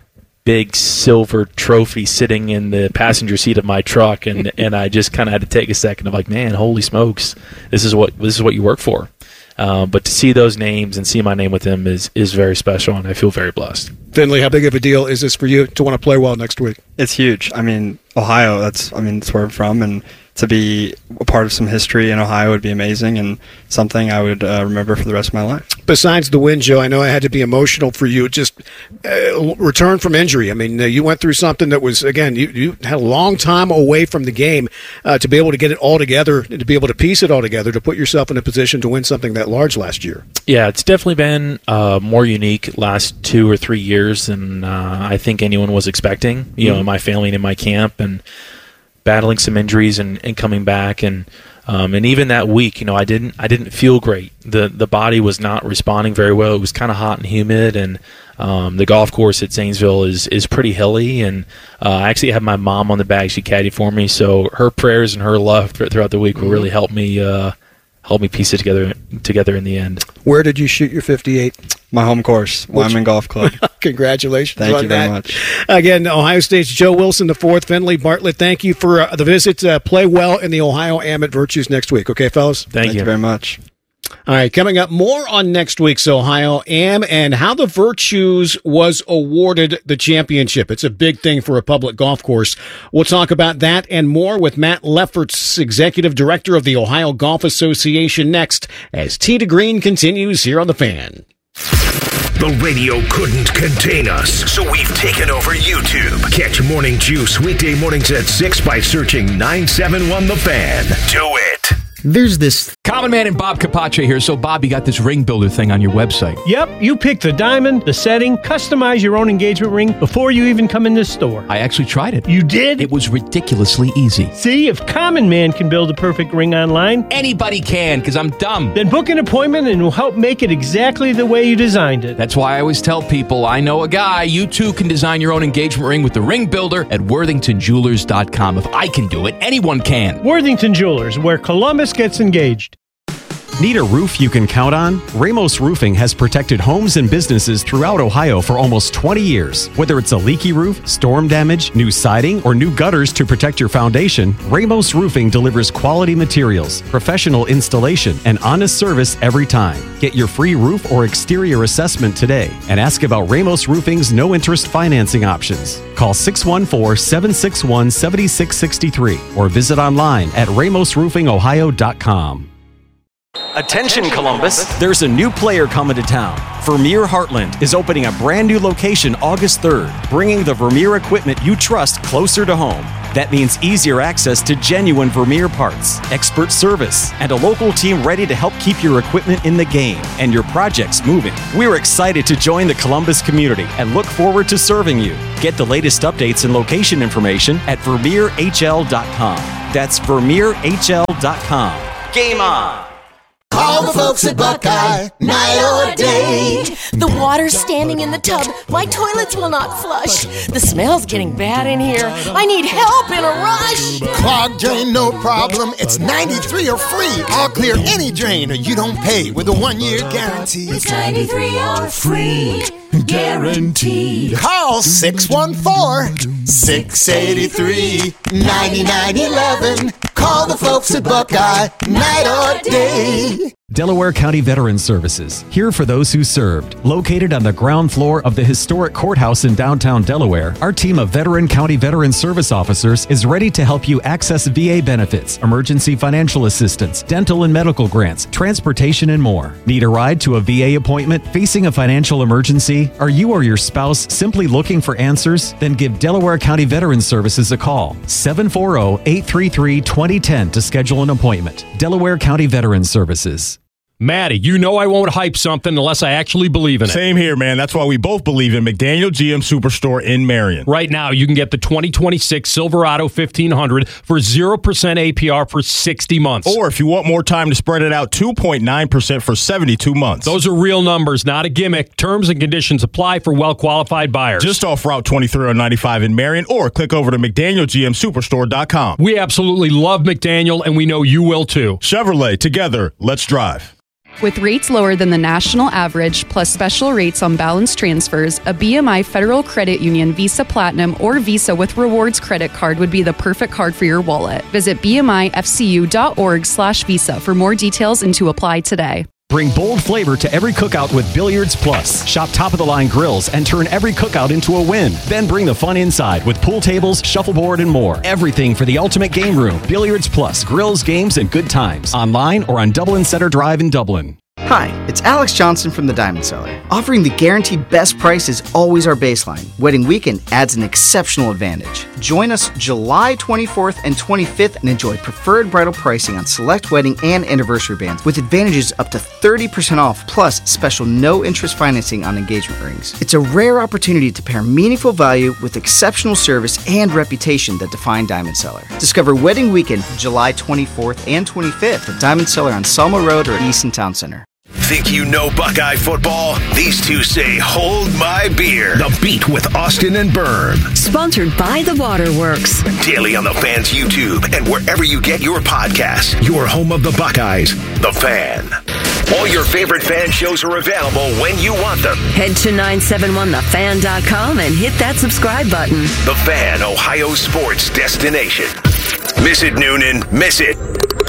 Speaker 25: big silver trophy sitting in the passenger seat of my truck, and I just kind of had to take a second of like, man, holy smokes, this is what you work for. But to see those names and see my name with them is very special, and I feel very blessed.
Speaker 13: Finley, how big of a deal is this for you to want to play well next week?
Speaker 26: It's huge. I mean, Ohio, that's where I'm from, and to be a part of some history in Ohio would be amazing and something I would remember for the rest of my life.
Speaker 13: Besides the win, Joe, I know it had to be emotional for you. Just return from injury. I mean, you went through something that was, again, you had a long time away from the game to be able to get it all together, to be able to piece it all together, to put yourself in a position to win something that large last year.
Speaker 25: Yeah, it's definitely been more unique last 2 or 3 years than I think anyone was expecting, in my family and in my camp, and battling some injuries and coming back, and even that week, I didn't feel great. The body was not responding very well. It was kind of hot and humid, and the golf course at Zanesville is pretty hilly, and I actually had my mom on the bag. She caddied for me, so her prayers and her love throughout the week will really help me piece it together in the end.
Speaker 13: Where did you shoot your 58?
Speaker 26: My home course, Wyman Golf Club.
Speaker 13: Congratulations.
Speaker 26: Thank you very much.
Speaker 13: Again, Ohio State's Joe Wilson IV, Finley Bartlett, thank you for the visit. Play well in the Ohio Am at Virtues next week. Okay, fellas?
Speaker 26: Thank you very much.
Speaker 13: All right, coming up, more on next week's Ohio Am and how the Virtues was awarded the championship. It's a big thing for a public golf course. We'll talk about that and more with Matt Lefferts, Executive Director of the Ohio Golf Association, next as Tee to Green continues here on The Fan.
Speaker 12: The radio couldn't contain us, so we've taken over YouTube. Catch Morning Juice weekday mornings at 6 by searching 971 The Fan. Do it.
Speaker 19: There's this Common Man and Bob Capace here. So, Bob, you got this ring builder thing on your website.
Speaker 20: Yep, you pick the diamond, the setting, customize your own engagement ring before you even come in this store.
Speaker 19: I actually tried it.
Speaker 20: You did?
Speaker 19: It was ridiculously easy.
Speaker 20: See, if Common Man can build a perfect ring online,
Speaker 19: anybody can, because I'm dumb.
Speaker 20: Then book an appointment and we'll help make it exactly the way you designed it.
Speaker 19: That's why I always tell people, I know a guy. You too can design your own engagement ring with the ring builder at WorthingtonJewelers.com. If I can do it, anyone can.
Speaker 20: Worthington Jewelers, where Columbus gets engaged.
Speaker 2: Need a roof you can count on? Ramos Roofing has protected homes and businesses throughout Ohio for almost 20 years. Whether it's a leaky roof, storm damage, new siding, or new gutters to protect your foundation, Ramos Roofing delivers quality materials, professional installation, and honest service every time. Get your free roof or exterior assessment today and ask about Ramos Roofing's no-interest financing options. Call 614-761-7663 or visit online at ramosroofingohio.com. Attention Columbus, there's a new player coming to town. Vermeer Heartland is opening a brand new location August 3rd, bringing the Vermeer equipment you trust closer to home. That means easier access to genuine Vermeer parts, expert service, and a local team ready to help keep your equipment in the game and your projects moving. We're excited to join the Columbus community and look forward to serving you. Get the latest updates and location information at VermeerHL.com. That's VermeerHL.com. Game on!
Speaker 24: Call the folks at Buckeye, night or day. The water's standing in the tub, my toilets will not flush. The smell's getting bad in here, I need help in a rush.
Speaker 23: Clogged drain, no problem, it's 93 or free. I'll clear any drain or you don't pay with a 1-year guarantee.
Speaker 1: It's 93 or free, guaranteed.
Speaker 23: Call 614-683-9911. Call the folks at Buckeye, night or day.
Speaker 2: Delaware County Veterans Services, here for those who served. Located on the ground floor of the historic courthouse in downtown Delaware, our team of Veteran County Veterans Service officers is ready to help you access VA benefits, emergency financial assistance, dental and medical grants, transportation, and more. Need a ride to a VA appointment? Facing a financial emergency? Are you or your spouse simply looking for answers? Then give Delaware County Veterans Services a call. 740-833-2010 to schedule an appointment. Delaware County Veterans Services.
Speaker 4: Maddie, you know I won't hype something unless I actually believe in it.
Speaker 5: Same here, man. That's why we both believe in McDaniel GM Superstore in Marion.
Speaker 4: Right now, you can get the 2026 Silverado 1500 for 0% APR for 60 months.
Speaker 5: Or if you want more time to spread it out, 2.9% for 72 months.
Speaker 4: Those are real numbers, not a gimmick. Terms and conditions apply for well-qualified buyers.
Speaker 5: Just off Route 23 on 95 in Marion, or click over to McDanielGMSuperstore.com.
Speaker 4: We absolutely love McDaniel, and we know you will too.
Speaker 5: Chevrolet, together, let's drive.
Speaker 7: With rates lower than the national average, plus special rates on balance transfers, a BMI Federal Credit Union Visa Platinum or Visa with Rewards credit card would be the perfect card for your wallet. Visit bmifcu.org/visa for more details and to apply today.
Speaker 2: Bring bold flavor to every cookout with Billiards Plus. Shop top-of-the-line grills and turn every cookout into a win. Then bring the fun inside with pool tables, shuffleboard, and more. Everything for the ultimate game room. Billiards Plus. Grills, games, and good times. Online or on Dublin Center Drive in Dublin.
Speaker 8: Hi, it's Alex Johnson from the Diamond Cellar. Offering the guaranteed best price is always our baseline. Wedding weekend adds an exceptional advantage. Join us July 24th and 25th and enjoy preferred bridal pricing on select wedding and anniversary bands with advantages up to 30% off plus special no-interest financing on engagement rings. It's a rare opportunity to pair meaningful value with exceptional service and reputation that define Diamond Cellar. Discover Wedding Weekend July 24th and 25th at Diamond Cellar on Selma Road or Easton Town Center.
Speaker 12: Think you know Buckeye football? These two say, hold my beer. The Beat with Austin and Berm.
Speaker 11: Sponsored by The Waterworks.
Speaker 12: Daily on the Fan's YouTube and wherever you get your podcasts. Your home of the Buckeyes, The Fan. All your favorite fan shows are available when you want them.
Speaker 11: Head to 971thefan.com and hit that subscribe button.
Speaker 12: The Fan, Ohio sports destination. Miss it, Noonan. Miss it.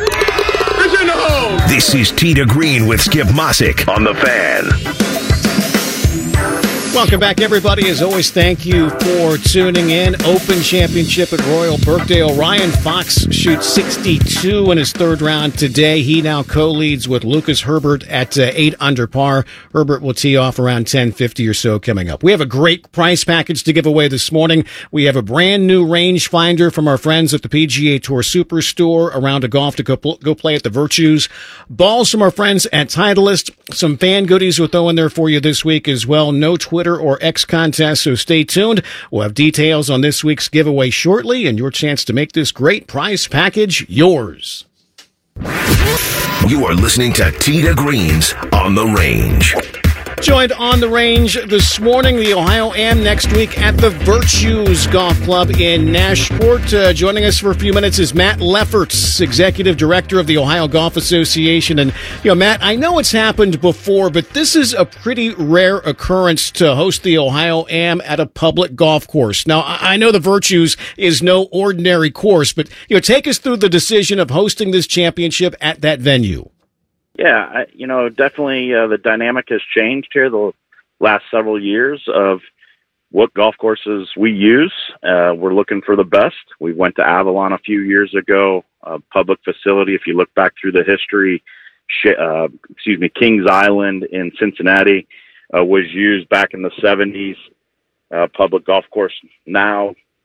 Speaker 12: This is Tee to Green with Skip Mossick on The Fan.
Speaker 13: Welcome back, everybody. As always, thank you for tuning in. Open Championship at Royal Birkdale. Ryan Fox shoots 62 in his third round today. He now co-leads with Lucas Herbert at 8 under par. Herbert will tee off around 10:50 or so coming up. We have a great prize package to give away this morning. We have a brand new rangefinder from our friends at the PGA Tour Superstore, a round of golf to go play at the Virtues. Balls from our friends at Titleist. Some fan goodies we'll throw in there for you this week as well. No Twitter or X contest, so stay tuned. We'll have details on this week's giveaway shortly and your chance to make this great prize package yours.
Speaker 12: You are listening to Tee to Greens on the Range.
Speaker 13: Joined on the range this morning, the Ohio Am next week at the Virtues Golf Club in Nashport. Joining us for a few minutes is Matt Lefferts, Executive Director of the Ohio Golf Association. And, Matt, I know it's happened before, but this is a pretty rare occurrence to host the Ohio Am at a public golf course. Now, I know the Virtues is no ordinary course, but, take us through the decision of hosting this championship at that venue.
Speaker 9: Yeah, definitely the dynamic has changed here the last several years of what golf courses we use. We're looking for the best. We went to Avalon a few years ago, a public facility. If you look back through the history, Kings Island in Cincinnati was used back in the 70s. Public golf course now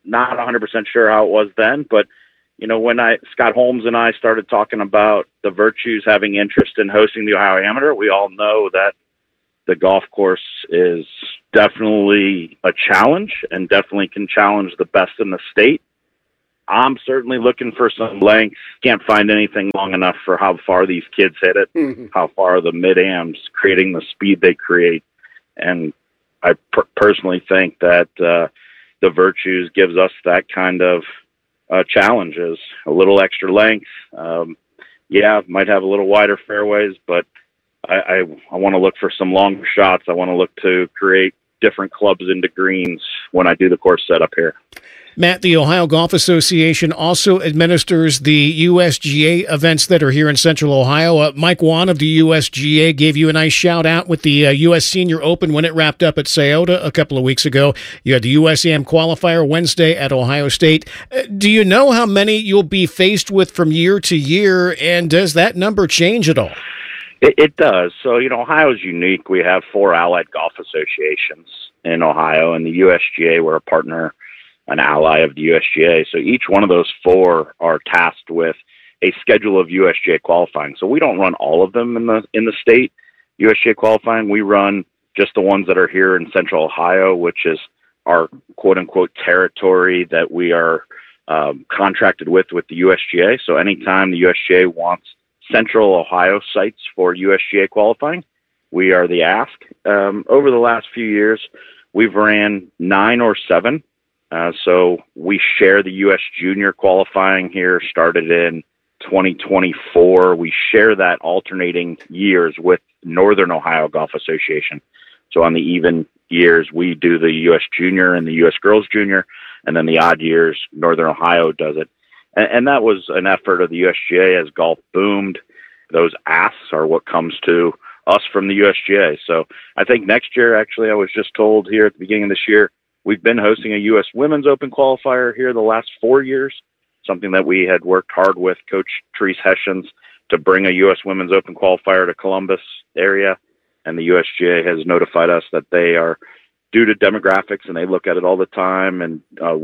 Speaker 9: not 100% sure how it was then, but when Scott Holmes and I started talking about the Virtues having interest in hosting the Ohio Amateur, we all know that the golf course is definitely a challenge and definitely can challenge the best in the state. I'm certainly looking for some length. Can't find anything long enough for how far these kids hit it, how far the mid-ams creating the speed they create. And I personally think that the Virtues gives us that kind of challenges, a little extra length. Might have a little wider fairways, but I want to look for some longer shots. I want to look to create different clubs into greens when I do the course setup here.
Speaker 13: Matt, the Ohio Golf Association also administers the USGA events that are here in Central Ohio. Mike Wan of the USGA gave you a nice shout-out with the U.S. Senior Open when it wrapped up at Scioto a couple of weeks ago. You had the USAM qualifier Wednesday at Ohio State. Do you know how many you'll be faced with from year to year, and does that number change at all?
Speaker 9: It does. So, Ohio is unique. We have 4 allied golf associations in Ohio, and the USGA, we're a partner, an ally of the USGA. So each one of those 4 are tasked with a schedule of USGA qualifying. So we don't run all of them in the state USGA qualifying. We run just the ones that are here in Central Ohio, which is our quote unquote territory that we are contracted with the USGA. So anytime the USGA wants Central Ohio sites for USGA qualifying, we are the ask. Over the last few years, we've ran 9 or 7. So we share the U.S. Junior qualifying here, started in 2024. We share that alternating years with Northern Ohio Golf Association. So on the even years, we do the U.S. Junior and the U.S. Girls Junior, and then the odd years, Northern Ohio does it. And that was an effort of the USGA as golf boomed. Those asks are what comes to us from the USGA. So I think next year, actually, I was just told here at the beginning of this year, we've been hosting a U.S. Women's Open qualifier here the last 4 years, something that we had worked hard with Coach Therese Hessians to bring a U.S. Women's Open qualifier to Columbus area. And the USGA has notified us that they are, due to demographics, and they look at it all the time, and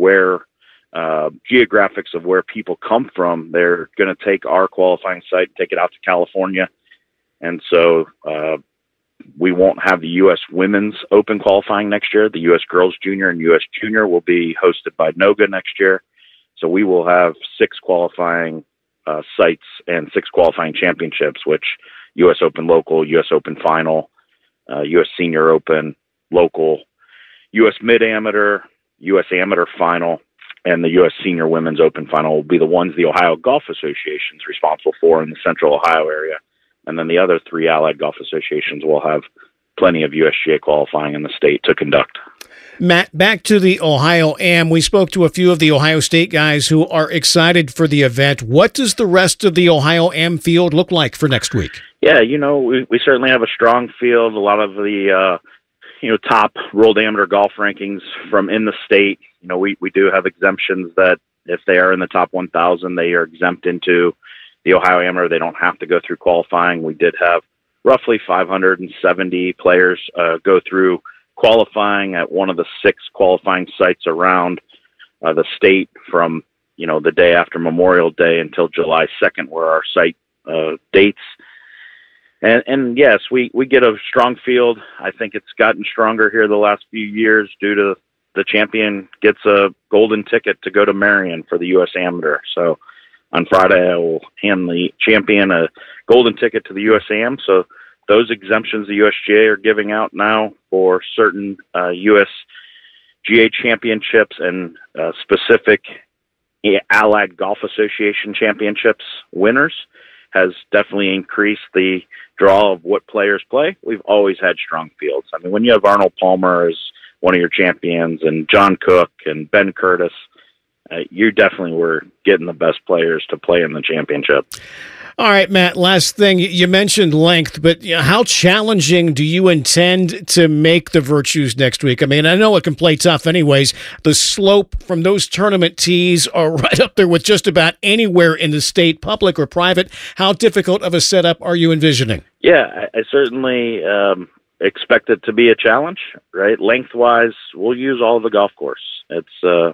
Speaker 9: geographics of where people come from, they're going to take our qualifying site, take it out to California. And so we won't have the U.S. Women's Open qualifying next year. The U.S. Girls Junior and U.S. Junior will be hosted by NOGA next year. So we will have 6 qualifying sites and 6 qualifying championships, which U.S. Open Local, U.S. Open Final, U.S. Senior Open Local, U.S. Mid-Amateur, U.S. Amateur Final, and the U.S. Senior Women's Open Final will be the ones the Ohio Golf Association is responsible for in the Central Ohio area. And then the other 3 allied golf associations will have plenty of USGA qualifying in the state to conduct.
Speaker 13: Matt, back to the Ohio Am. We spoke to a few of the Ohio State guys who are excited for the event. What does the rest of the Ohio Am field look like for next week?
Speaker 9: Yeah, we certainly have a strong field. A lot of the top World Amateur Golf rankings from in the state. We do have exemptions that if they are in the top 1,000, they are exempt into the Ohio Amateur. They don't have to go through qualifying. We did have roughly 570 players go through qualifying at one of the 6 qualifying sites around the state from, the day after Memorial Day until July 2nd, where our site dates. And yes, we get a strong field. I think it's gotten stronger here the last few years due to the champion gets a golden ticket to go to Marion for the U.S. Amateur. So on Friday, I will hand the champion a golden ticket to the U.S. Am. So those exemptions the USGA are giving out now for certain USGA championships and specific Allied Golf Association championships winners has definitely increased the draw of what players play. We've always had strong fields. I mean, when you have Arnold Palmer as one of your champions and John Cook and Ben Curtis, you definitely were getting the best players to play in the championship.
Speaker 13: All right, Matt, last thing. You mentioned length, but how challenging do you intend to make the Virtues next week? I mean, I know it can play tough anyways. The slope from those tournament tees are right up there with just about anywhere in the state, public or private. How difficult of a setup are you envisioning?
Speaker 9: Yeah, I certainly expect it to be a challenge, right? Lengthwise, we'll use all of the golf course. It's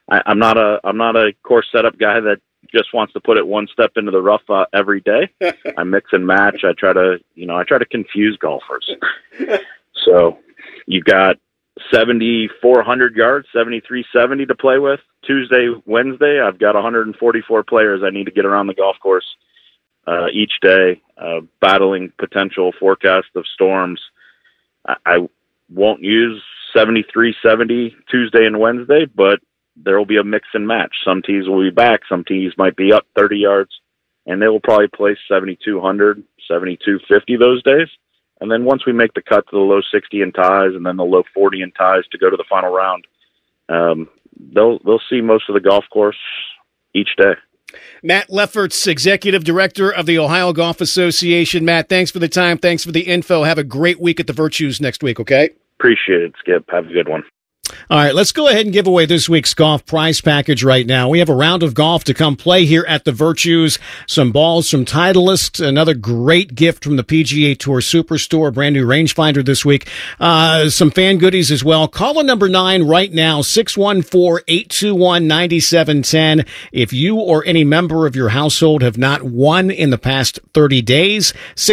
Speaker 9: I'm not a course setup guy that just wants to put it one step into the rough every day. I mix and match. I try to confuse golfers. So you've got 7,400 yards, 7,370 to play with. Tuesday, Wednesday, I've got 144 players I need to get around the golf course each day, battling potential forecast of storms. I won't use 7,370 Tuesday and Wednesday, but there will be a mix and match. Some tees will be back. Some tees might be up 30 yards, and they will probably place 7,200, 7,250 those days. And then once we make the cut to the low 60 in ties and then the low 40 in ties to go to the final round, they'll see most of the golf course each day.
Speaker 13: Matt Lefferts, Executive Director of the Ohio Golf Association. Matt, thanks for the time. Thanks for the info. Have a great week at the Virtues next week, okay?
Speaker 9: Appreciate it, Skip. Have a good one.
Speaker 13: All right, let's go ahead and give away this week's golf prize package right now. We have a round of golf to come play here at the Virtues. Some balls from Titleist, another great gift from the PGA Tour Superstore, brand new rangefinder this week. Some fan goodies as well. Caller number 9 right now, 614-821-9710. If you or any member of your household have not won in the past 30 days,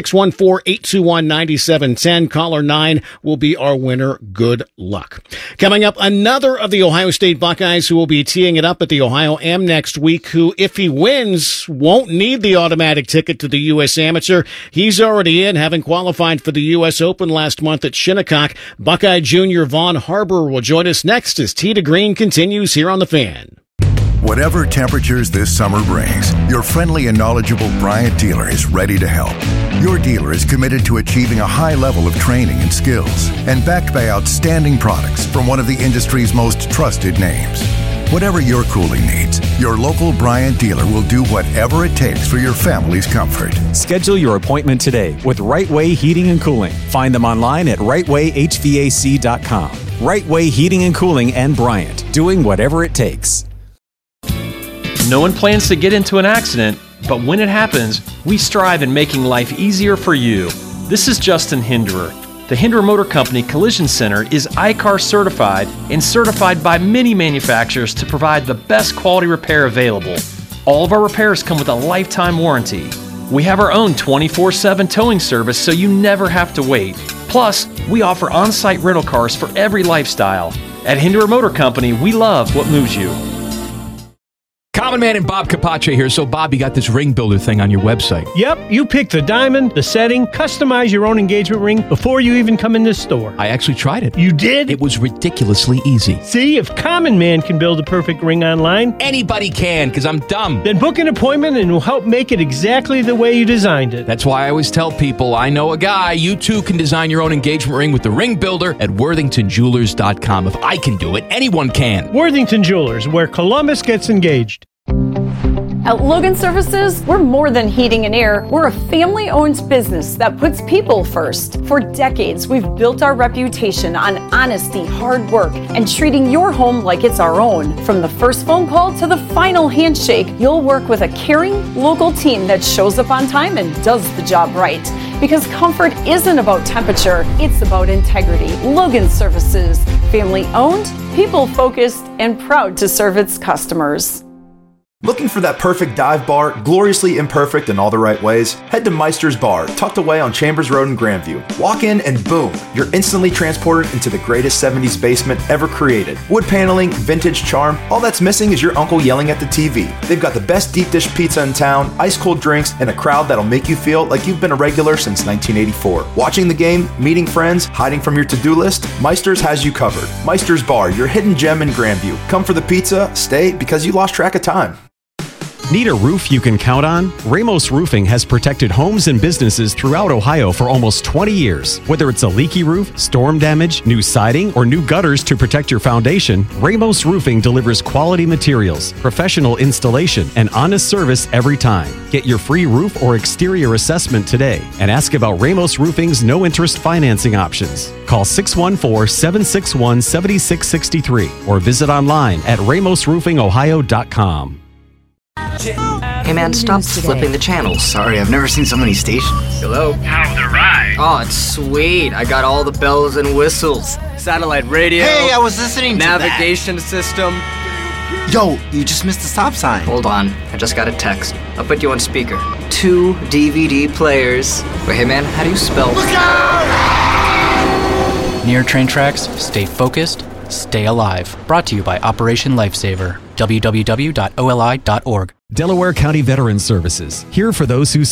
Speaker 13: 614-821-9710. Caller 9 will be our winner. Good luck. Coming up, another of the Ohio State Buckeyes who will be teeing it up at the Ohio Am next week, who, if he wins, won't need the automatic ticket to the U.S. Amateur. He's already in, having qualified for the U.S. Open last month at Shinnecock. Buckeye Jr. Vaughn Harbour will join us next as Tee to Green continues here on The Fan.
Speaker 10: Whatever temperatures this summer brings, your friendly and knowledgeable Bryant dealer is ready to help. Your dealer is committed to achieving a high level of training and skills, and backed by outstanding products from one of the industry's most trusted names. Whatever your cooling needs, your local Bryant dealer will do whatever it takes for your family's comfort.
Speaker 2: Schedule your appointment today with Right Way Heating and Cooling. Find them online at rightwayhvac.com. Right Way Heating and Cooling and Bryant, doing whatever it takes.
Speaker 21: No one plans to get into an accident, but when it happens, we strive in making life easier for you. This is Justin Hinderer. The Hinderer Motor Company Collision Center is ICAR certified and certified by many manufacturers to provide the best quality repair available. All of our repairs come with a lifetime warranty. We have our own 24/7 towing service so you never have to wait. Plus, we offer on-site rental cars for every lifestyle. At Hinderer Motor Company, we love what moves you.
Speaker 19: Common Man and Bob Capace here. So, Bob, you got this ring builder thing on your website.
Speaker 20: Yep, you pick the diamond, the setting, customize your own engagement ring before you even come in this store.
Speaker 19: I actually tried it.
Speaker 20: You did?
Speaker 19: It was ridiculously easy.
Speaker 20: See, if Common Man can build a perfect ring online,
Speaker 19: anybody can, because I'm dumb.
Speaker 20: Then book an appointment and we'll help make it exactly the way you designed it.
Speaker 19: That's why I always tell people, I know a guy. You too can design your own engagement ring with the ring builder at worthingtonjewelers.com. If I can do it, anyone can.
Speaker 20: Worthington Jewelers, where Columbus gets engaged.
Speaker 14: At Logan Services, we're more than heating and air. We're a family-owned business that puts people first. For decades, we've built our reputation on honesty, hard work, and treating your home like it's our own. From the first phone call to the final handshake, you'll work with a caring, local team that shows up on time and does the job right. Because comfort isn't about temperature, it's about integrity. Logan Services, family-owned, people-focused, and proud to serve its customers.
Speaker 15: Looking for that perfect dive bar, gloriously imperfect in all the right ways? Head to Meister's Bar, tucked away on Chambers Road in Grandview. Walk in and boom, you're instantly transported into the greatest 70s basement ever created. Wood paneling, vintage charm, all that's missing is your uncle yelling at the TV. They've got the best deep dish pizza in town, ice cold drinks, and a crowd that'll make you feel like you've been a regular since 1984. Watching the game, meeting friends, hiding from your to-do list, Meister's has you covered. Meister's Bar, your hidden gem in Grandview. Come for the pizza, stay because you lost track of time.
Speaker 2: Need a roof you can count on? Ramos Roofing has protected homes and businesses throughout Ohio for almost 20 years. Whether it's a leaky roof, storm damage, new siding, or new gutters to protect your foundation, Ramos Roofing delivers quality materials, professional installation, and honest service every time. Get your free roof or exterior assessment today and ask about Ramos Roofing's no-interest financing options. Call 614-761-7663 or visit online at ramosroofingohio.com.
Speaker 16: Hey man, stop flipping the channels.
Speaker 17: Sorry, I've never seen so many stations.
Speaker 16: Hello?
Speaker 17: How's the ride?
Speaker 16: Oh, it's sweet. I got all the bells and whistles. Satellite radio.
Speaker 17: Hey, I was listening to
Speaker 16: navigation system.
Speaker 17: Yo, you just missed the stop sign.
Speaker 16: Hold on, I just got a text. I'll put you on speaker. 2 DVD players. Wait, hey man, how do you spell?
Speaker 17: Look out!
Speaker 3: Near train tracks, stay focused, stay alive. Brought to you by Operation Lifesaver. www.oli.org.
Speaker 2: Delaware County Veterans Services, here for those who